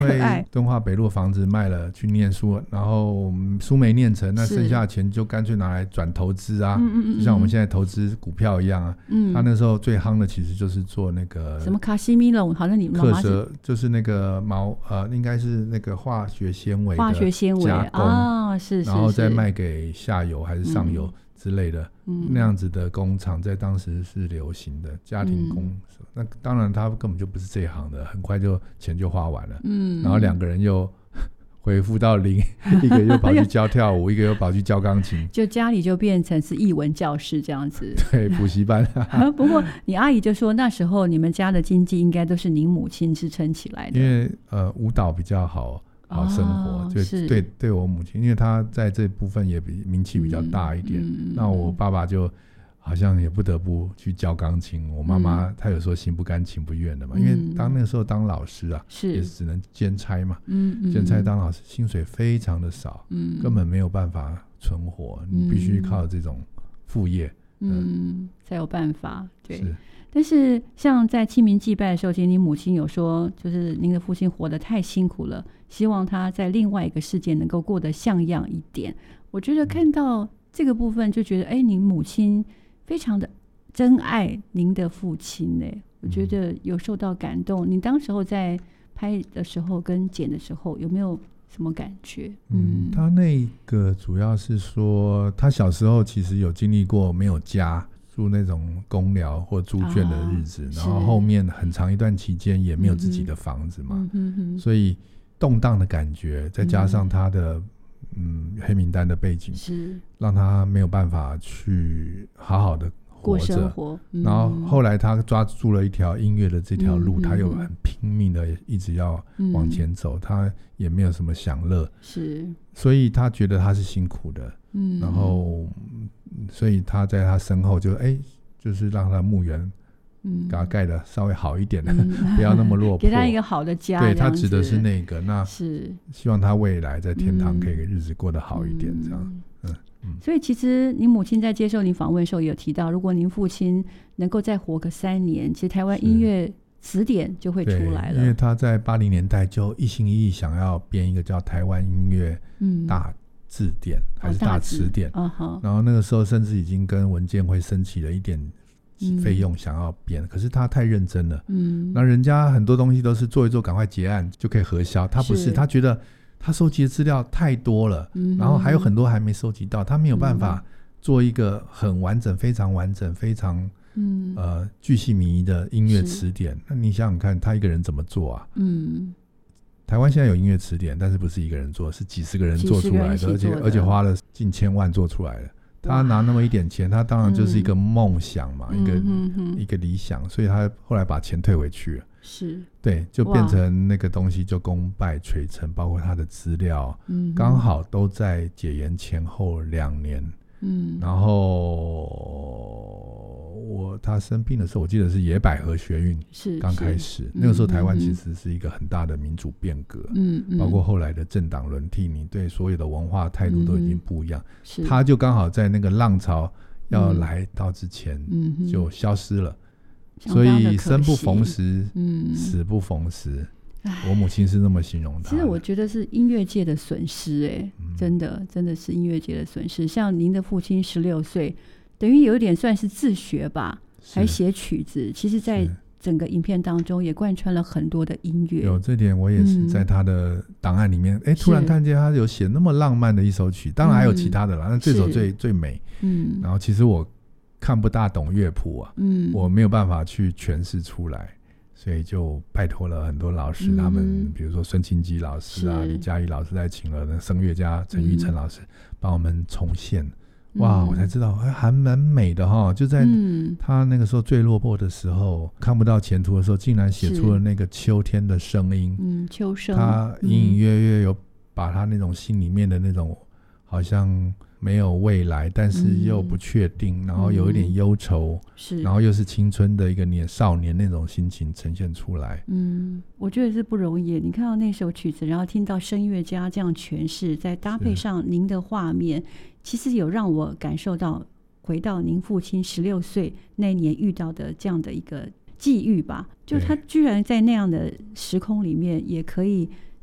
因为敦化北路房子卖了去念书，然后书没念成，那剩下的钱就干脆拿来转投资啊，就像我们现在投资股票一样啊。他那时候最夯的其实就是做那个什么卡西米龙，好像你妈妈是就是那个应该是那个化学纤维的加工啊，是， 然后再卖给下游还是上游之类的，那样子的工厂在当时是流行的家庭工。那当然他根本就不是这一行的，很快就钱就花完了。然后两个人又恢复到零，一个又跑去教跳舞，一个又跑去教钢琴， 就家里就变成是艺文教室这样子。 对，补习班。 不过你阿姨就说那时候你们家的经济应该都是您母亲支撑起来的， 因为舞蹈比较好生活，就对我母亲，因为她在这部分也名气比较大一点。那我爸爸就好像也不得不去教钢琴，我妈妈她有时候心不甘情不愿的嘛，因为那个时候当老师啊，也只能兼差嘛，兼差当老师薪水非常的少，根本没有办法存活，你必须靠这种副业， 才有办法。对，但是像在清明祭拜的时候，其实您母亲有说，就是您的父亲活得太辛苦了，希望他在另外一个世界能够过得像样一点。我觉得看到这个部分就觉得您母亲非常的真爱您的父亲，我觉得有受到感动。你当时候在拍的时候跟剪的时候有没有什么感觉？ 他那个主要是说他小时候其实有经历过没有家，住那种公寮或猪圈的日子，然后后面很长一段期间也没有自己的房子嘛，所以动荡的感觉再加上他的黑名单的背景，是让他没有办法去好好的活着，过生活。然后后来他抓住了一条音乐的这条路，他又很拼命的一直要往前走，他也没有什么享乐，是，所以他觉得他是辛苦的，然后所以他在他身后就是让他墓园给他盖的稍微好一点的，不要那么落魄， 给他一个好的家。 对，他指的是那个，那是希望他未来在天堂可以日子过得好一点，这样。 所以其实您母亲在接受您访问的时候也有提到，如果您父亲能够再活个3年，其实台湾音乐词典就会出来了。 因为他在80年代就一心一意想要编一个叫台湾音乐大字典，还是大词典，然后那个时候甚至已经跟文建会申请了一点费用想要编，可是他太认真了，那人家很多东西都是做一做赶快结案就可以核销，他不是，他觉得他收集的资料太多了，然后还有很多还没收集到，他没有办法做一个很完整非常完整非常巨细靡遗的音乐词典。那你想想看他一个人怎么做啊？台湾现在有音乐词典，但是不是一个人做，是几十个人做出来的，而且花了近千万做出来的。他拿那么一点钱，他当然就是一个梦想嘛，一个理想，所以他后来把钱退回去了。是，对，就变成那个东西就功败垂成，包括他的资料，刚好都在解严前后2年。然后他生病的时候，我记得是野百合学运刚开始，那个时候台湾其实是一个很大的民主变革，包括后来的政党轮替，你对所有的文化态度都已经不一样，他就刚好在那个浪潮要来到之前就消失了，所以生不逢时，死不逢时。我母亲是那么形容他。 其实我觉得是音乐界的损失，真的是音乐界的损失。像您的父亲16岁，等于有一点算是自学吧，还写曲子，其实在整个影片当中也贯穿了很多的音乐。 有这点我也是在他的档案里面突然看见他有写那么浪漫的一首曲，当然还有其他的啦，那这首最美。然后其实我看不大懂乐谱啊，我没有办法去诠释出来，所以就拜托了很多老师，他们比如说孙清基老师啊、李嘉怡老师，再请了声乐家陈玉成老师帮我们重现。哇，我才知道还蛮美的哈！就在他那个时候最落魄的时候，看不到前途的时候，竟然写出了那个秋天的声音， 秋声。他隐隐约约有把他那种心里面的那种好像没有未来，但是又不确定，然后有一点忧愁，然后又是青春的一个少年那种心情呈现出来。 我觉得是不容易。你看到那首曲子，然后听到声乐家这样诠释，再搭配上您的画面，其实有让我感受到回到您父亲16岁那年遇到的这样的一个际遇吧，就他居然在那样的时空里面也可以